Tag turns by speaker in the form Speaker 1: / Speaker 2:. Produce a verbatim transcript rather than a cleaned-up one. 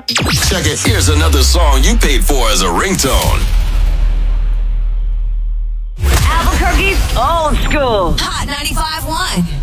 Speaker 1: Check it. Here's another song you paid for as a ringtone.
Speaker 2: Albuquerque's old school.
Speaker 3: Hot ninety-five point one.